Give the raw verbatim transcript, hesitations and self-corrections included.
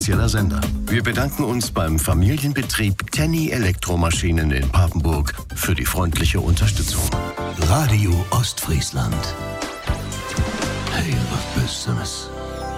Sender. Wir bedanken uns beim Familienbetrieb Tenny Elektromaschinen in Papenburg für die freundliche Unterstützung. Radio Ostfriesland. Hey, was Besseres.